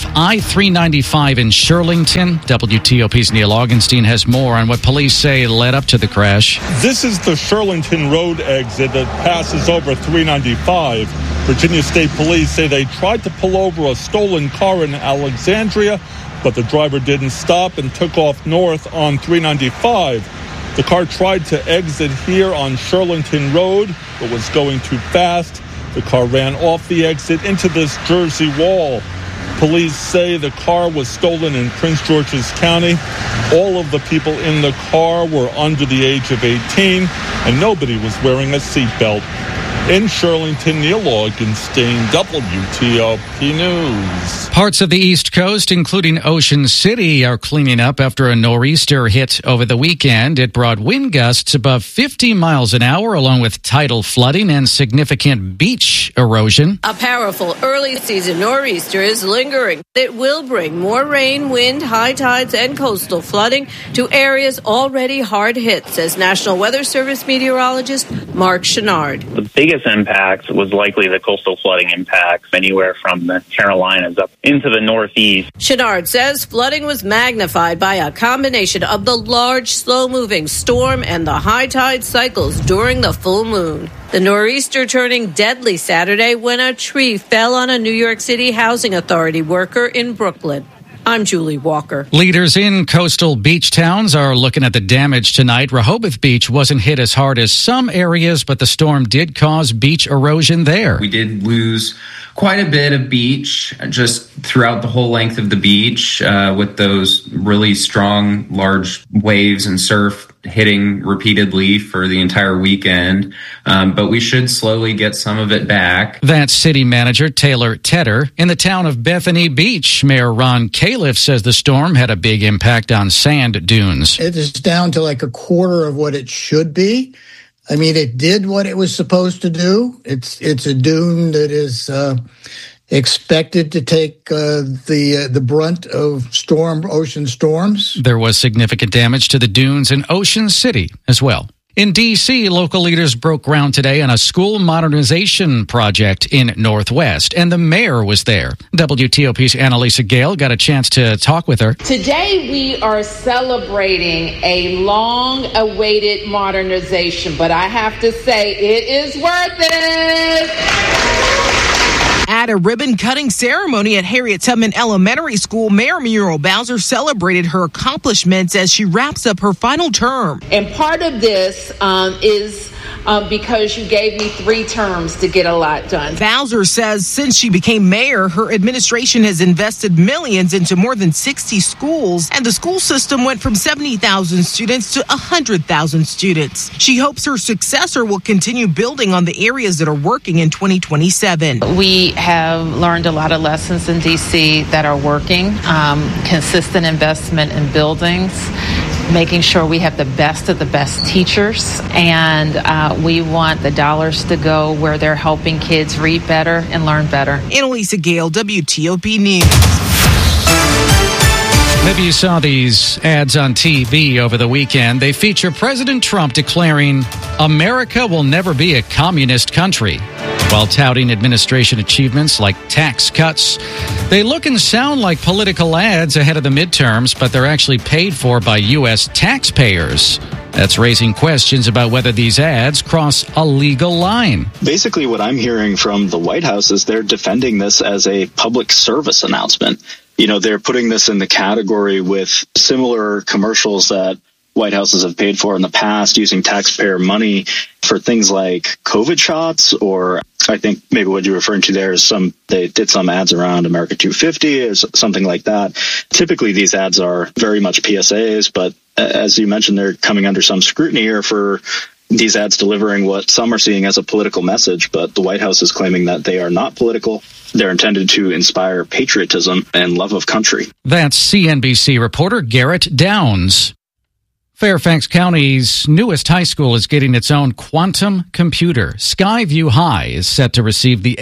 I-395 in Shirlington. WTOP's Neil Augenstein has more on what police say led up to the crash. This is the Shirlington Road exit that passes over 395. Virginia State Police say they tried to pull over a stolen car in Alexandria, but the driver didn't stop and took off north on 395. The car tried to exit here on Shirlington Road, but was going too fast. The car ran off the exit into this Jersey wall. Police say the car was stolen in Prince George's County. All of the people in the car were under the age of 18, and nobody was wearing a seatbelt. In Shirlington, Neil Augenstein, WTOP News. Parts of the East Coast, including Ocean City, are cleaning up after a nor'easter hit over the weekend. It brought wind gusts above 50 miles an hour, along with tidal flooding and significant beach erosion. A powerful early-season nor'easter is lingering. It will bring more rain, wind, high tides, and coastal flooding to areas already hard hit, says National Weather Service meteorologist Mark Chenard. The biggest impact was likely the coastal flooding impacts anywhere from the Carolinas up into the Northeast. Chenard says flooding was magnified by a combination of the large, slow-moving storm and the high tide cycles during the full moon. The nor'easter turning deadly Saturday when a tree fell on a New York City Housing Authority worker in Brooklyn. I'm Julie Walker. Leaders in coastal beach towns are looking at the damage tonight. Rehoboth Beach wasn't hit as hard as some areas, but the storm did cause beach erosion there. We did lose quite a bit of beach just throughout the whole length of the beach with those really strong, large waves and surf hitting repeatedly for the entire weekend. But we should slowly get some of it back. That's city manager Taylor Tedder. In the town of Bethany Beach, Mayor Ron Califf says the storm had a big impact on sand dunes. It is down to like a quarter of what it should be. I mean, it did what it was supposed to do. It's a dune that is expected to take the brunt of ocean storms. There was significant damage to the dunes in Ocean City as well. In D.C., local leaders broke ground today on a school modernization project in Northwest, and the mayor was there. WTOP's Annalisa Gale got a chance to talk with her. Today, we are celebrating a long-awaited modernization, but I have to say, it is worth it. At a ribbon-cutting ceremony at Harriet Tubman Elementary School, Mayor Muriel Bowser celebrated her accomplishments as she wraps up her final term. And part of this is because you gave me 3 terms to get a lot done. Bowser says since she became mayor, her administration has invested millions into more than 60 schools, and the school system went from 70,000 students to 100,000 students. She hopes her successor will continue building on the areas that are working in 2027. We have learned a lot of lessons in D.C. that are working. Consistent investment in buildings, making sure we have the best of the best teachers, and we want the dollars to go where they're helping kids read better and learn better. Annalisa Gale, WTOP News. Maybe you saw these ads on TV over the weekend. They feature President Trump declaring America will never be a communist country, while touting administration achievements like tax cuts. They look and sound like political ads ahead of the midterms, but they're actually paid for by U.S. taxpayers. That's raising questions about whether these ads cross a legal line. Basically, what I'm hearing from the White House is they're defending this as a public service announcement. You know, they're putting this in the category with similar commercials that White Houses have paid for in the past using taxpayer money for things like COVID shots, or I think maybe what you're referring to there is they did some ads around America 250 or something like that. Typically, these ads are very much PSAs, but as you mentioned, they're coming under some scrutiny here for these ads delivering what some are seeing as a political message, but the White House is claiming that they are not political. They're intended to inspire patriotism and love of country. That's CNBC reporter Garrett Downs. Fairfax County's newest high school is getting its own quantum computer. Skyview High is set to receive the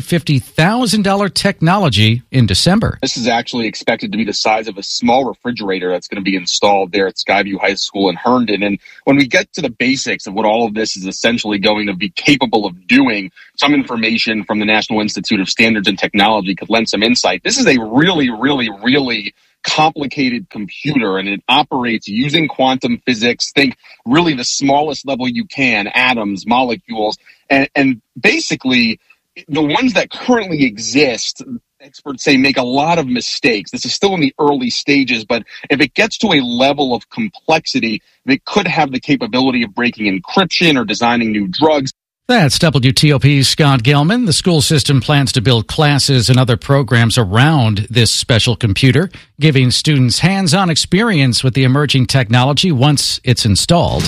$850,000 technology in December. This is actually expected to be the size of a small refrigerator that's going to be installed there at Skyview High School in Herndon. And when we get to the basics of what all of this is essentially going to be capable of doing, some information from the National Institute of Standards and Technology could lend some insight. This is a really, really, really complicated computer, and it operates using quantum physics. Think really the smallest level you can, atoms, molecules, and basically the ones that currently exist, experts say, make a lot of mistakes. This is still in the early stages, but if it gets to a level of complexity, it could have the capability of breaking encryption or designing new drugs. That's WTOP's Scott Gelman. The school system plans to build classes and other programs around this special computer, giving students hands-on experience with the emerging technology once it's installed.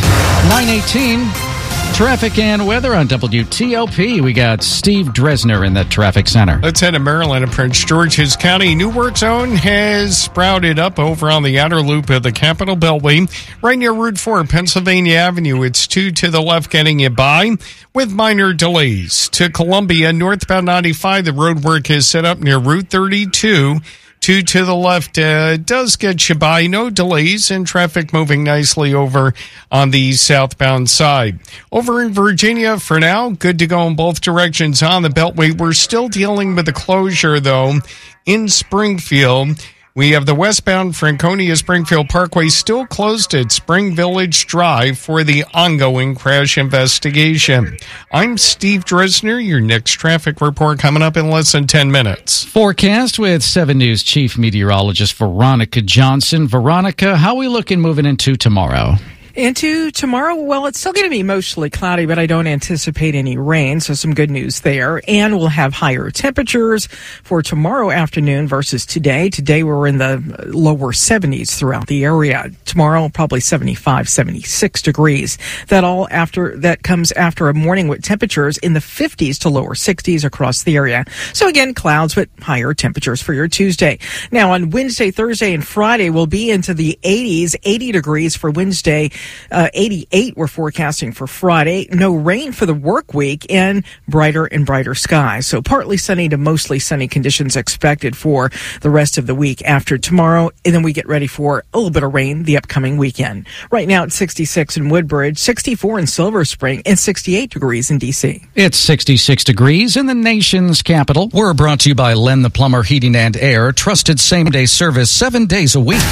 9:18, traffic and weather on WTOP. We got Steve Dresner in the traffic center. Let's head to Maryland and Prince George's County. New work zone has sprouted up over on the outer loop of the Capitol Beltway, right near Route 4, Pennsylvania Avenue. It's 2 to the left getting you by, with minor delays. To Columbia, northbound 95, the road work is set up near Route 32. 2 to the left does get you by. No delays, and traffic moving nicely over on the southbound side. Over in Virginia, for now, good to go in both directions on the Beltway. We're still dealing with the closure, though, in Springfield. We have the westbound Franconia-Springfield Parkway still closed at Spring Village Drive for the ongoing crash investigation. I'm Steve Dresner. Your next traffic report coming up in less than 10 minutes. Forecast with 7 News Chief Meteorologist Veronica Johnson. Veronica, how are we looking moving into tomorrow? Into tomorrow, well, it's still going to be mostly cloudy, but I don't anticipate any rain, so some good news there. And we'll have higher temperatures for tomorrow afternoon versus today. Today, we're in the lower 70s throughout the area. Tomorrow, probably 75, 76 degrees. That comes after a morning with temperatures in the 50s to lower 60s across the area. So again, clouds, but higher temperatures for your Tuesday. Now, on Wednesday, Thursday, and Friday, we'll be into the 80s, 80 degrees for Wednesday. 88 we're forecasting for Friday. No rain for the work week, and brighter and brighter skies. So partly sunny to mostly sunny conditions expected for the rest of the week after tomorrow. And then we get ready for a little bit of rain the upcoming weekend. Right now it's 66 in Woodbridge, 64 in Silver Spring, and 68 degrees in D.C. It's 66 degrees in the nation's capital. We're brought to you by Len the Plumber Heating and Air. Trusted same-day service 7 days a week.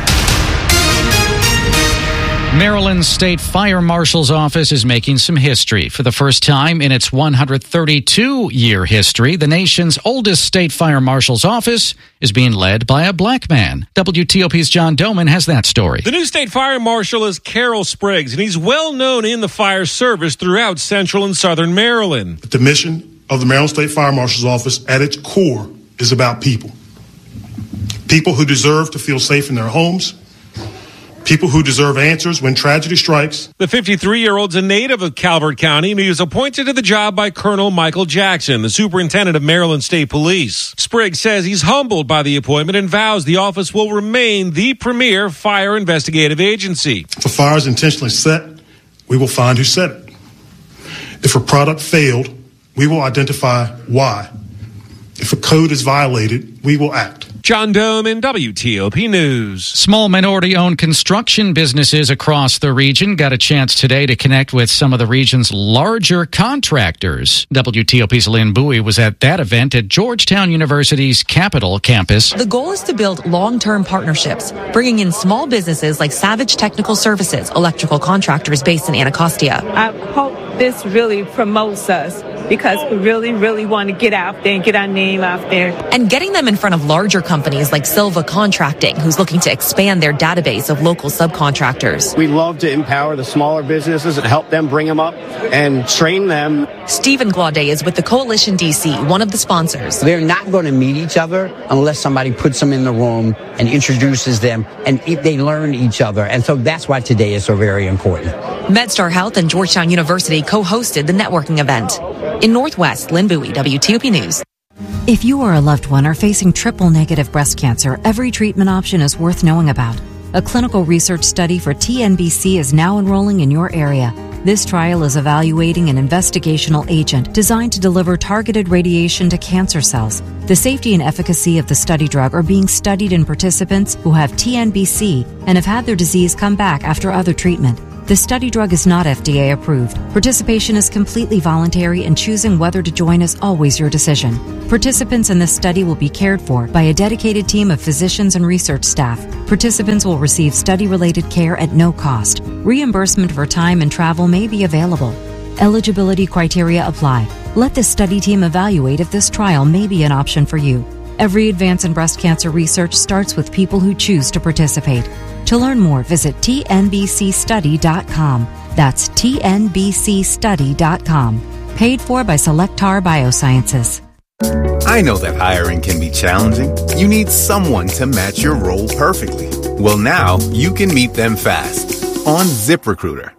Maryland State Fire Marshal's Office is making some history. For the first time in its 132-year history, the nation's oldest State Fire Marshal's Office is being led by a black man. WTOP's John Doman has that story. The new State Fire Marshal is Carol Spriggs, and he's well known in the fire service throughout central and southern Maryland. The mission of the Maryland State Fire Marshal's Office at its core is about people. People who deserve to feel safe in their homes. People who deserve answers when tragedy strikes. The 53-year-old's a native of Calvert County, and he was appointed to the job by Colonel Michael Jackson, the superintendent of Maryland State Police. Spriggs says he's humbled by the appointment and vows the office will remain the premier fire investigative agency. If a fire is intentionally set, we will find who set it. If a product failed, we will identify why. If a code is violated, we will act. John Doman, WTOP News. Small minority-owned construction businesses across the region got a chance today to connect with some of the region's larger contractors. WTOP's Lynn Bowie was at that event at Georgetown University's Capitol campus. The goal is to build long-term partnerships, bringing in small businesses like Savage Technical Services, electrical contractors based in Anacostia. I hope this really promotes us because we really want to get out there and get our name out there. And getting them in front of larger companies like Silva Contracting, who's looking to expand their database of local subcontractors. We love to empower the smaller businesses and help them bring them up and train them. Stephen Glaudet is with the Coalition DC, one of the sponsors. They're not going to meet each other unless somebody puts them in the room and introduces them and if they learn each other. And so that's why today is so very important. MedStar Health and Georgetown University co-hosted the networking event. In Northwest, Lynn Bowie, WTOP News. If you or a loved one are facing triple-negative breast cancer, every treatment option is worth knowing about. A clinical research study for TNBC is now enrolling in your area. This trial is evaluating an investigational agent designed to deliver targeted radiation to cancer cells. The safety and efficacy of the study drug are being studied in participants who have TNBC and have had their disease come back after other treatment. The study drug is not FDA approved. Participation is completely voluntary and choosing whether to join is always your decision. Participants in this study will be cared for by a dedicated team of physicians and research staff. Participants will receive study-related care at no cost. Reimbursement for time and travel may be available. Eligibility criteria apply. Let the study team evaluate if this trial may be an option for you. Every advance in breast cancer research starts with people who choose to participate. To learn more, visit tnbcstudy.com. That's tnbcstudy.com. Paid for by Cellectar Biosciences. I know that hiring can be challenging. You need someone to match your role perfectly. Well, now you can meet them fast on ZipRecruiter.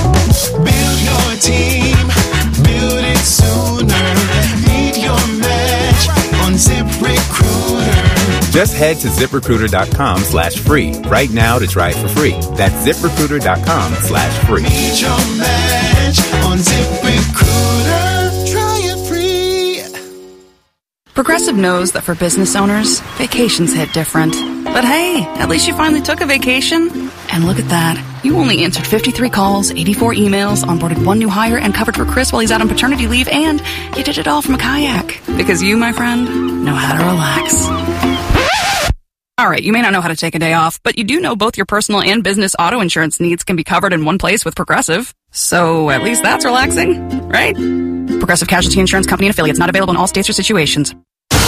Build your team, build it sooner. Meet your match on ZipRecruiter. Just head to ZipRecruiter.com/free right now to try it for free. That's ZipRecruiter.com/free. Meet your match on ZipRecruiter. Try it free. Progressive knows that for business owners, vacations hit different. But hey, at least you finally took a vacation. And look at that. You only answered 53 calls, 84 emails, onboarded one new hire, and covered for Chris while he's out on paternity leave, and you did it all from a kayak. Because you, my friend, know how to relax. All right, you may not know how to take a day off, but you do know both your personal and business auto insurance needs can be covered in one place with Progressive. So at least that's relaxing, right? Progressive Casualty Insurance Company and Affiliates, not available in all states or situations.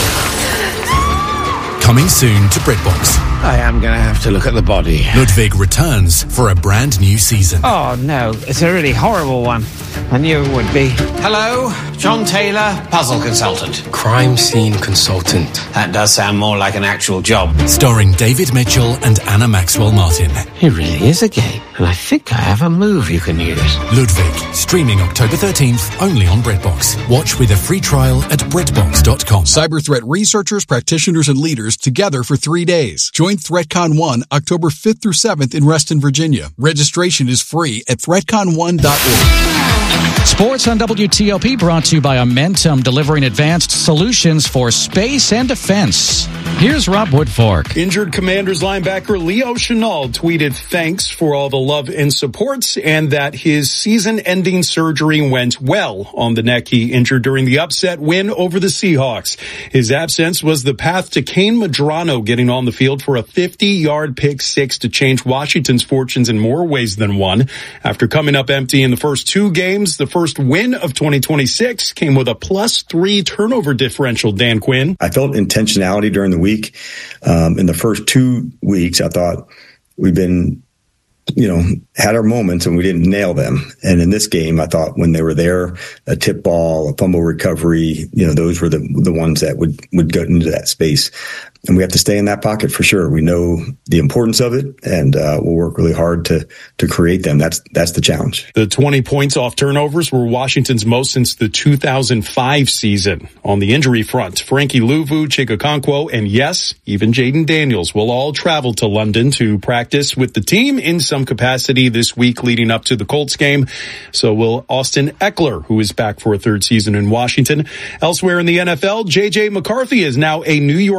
Coming soon to BritBox. I am going to have to look at the body. Ludwig returns for a brand new season. Oh, no. It's a really horrible one. I knew it would be. Hello, John Taylor, puzzle consultant. Crime scene consultant. That does sound more like an actual job. Starring David Mitchell and Anna Maxwell Martin. It really is a game, and I think I have a move you can use. Ludwig, streaming October 13th, only on BritBox. Watch with a free trial at BritBox.com. Cyber threat researchers, practitioners, and leaders together for 3 days. Join ThreatCon 1 October 5th through 7th in Reston, Virginia. Registration is free at threatcon1.org. Sports on WTOP brought to you by Amentum, delivering advanced solutions for space and defense. Here's Rob Woodfork. Injured Commanders linebacker Leo Chenal tweeted thanks for all the love and support and that his season-ending surgery went well on the neck he injured during the upset win over the Seahawks. His absence was the path to Kane Medrano getting on the field for a 50-yard pick six to change Washington's fortunes in more ways than one. After coming up empty in the first two games, the first win of 2026 came with a +3 turnover differential, Dan Quinn. I felt intentionality during the week. In the first 2 weeks, I thought we've been, had our moments and we didn't nail them. And in this game, I thought when they were there, a tip ball, a fumble recovery, those were the ones that would go into that space. And we have to stay in that pocket for sure. We know the importance of it, and we'll work really hard to create them. That's the challenge. The 20 points off turnovers were Washington's most since the 2005 season. On the injury front, Frankie Luvu, Chig Okonkwo, and yes, even Jaden Daniels will all travel to London to practice with the team in some capacity this week leading up to the Colts game. So will Austin Eckler, who is back for a third season in Washington. Elsewhere in the NFL, J.J. McCarthy is now a New York Giant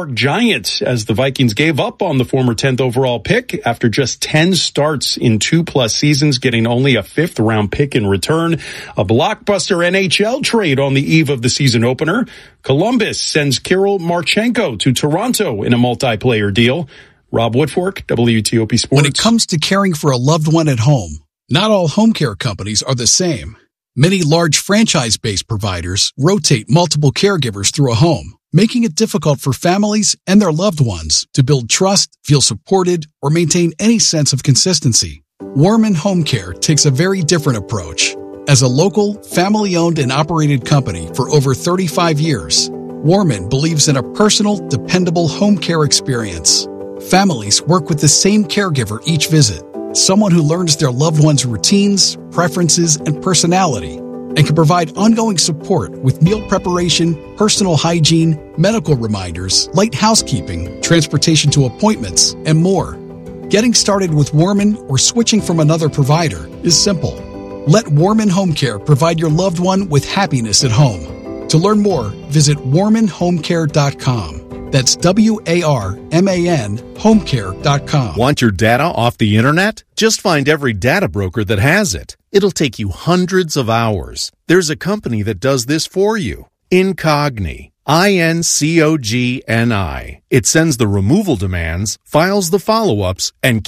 Bryant as the Vikings gave up on the former 10th overall pick after just 10 starts in 2+ seasons, getting only a 5th round pick in return. A blockbuster NHL trade on the eve of the season opener. Columbus sends Kirill Marchenko to Toronto in a multiplayer deal. Rob Woodfork, WTOP Sports. When it comes to caring for a loved one at home, not all home care companies are the same. Many large franchise-based providers rotate multiple caregivers through a home, making it difficult for families and their loved ones to build trust, feel supported, or maintain any sense of consistency. Warman Home Care takes a very different approach. As a local, family-owned and operated company for over 35 years, Warman believes in a personal, dependable home care experience. Families work with the same caregiver each visit, someone who learns their loved one's routines, preferences, and personality, and can provide ongoing support with meal preparation, personal hygiene, medical reminders, light housekeeping, transportation to appointments, and more. Getting started with Warman or switching from another provider is simple. Let Warman Home Care provide your loved one with happiness at home. To learn more, visit warmanhomecare.com. That's WARMAN homecare.com. Want your data off the internet? Just find every data broker that has it. It'll take you hundreds of hours. There's a company that does this for you. Incogni. INCOGNI. It sends the removal demands, files the follow-ups, and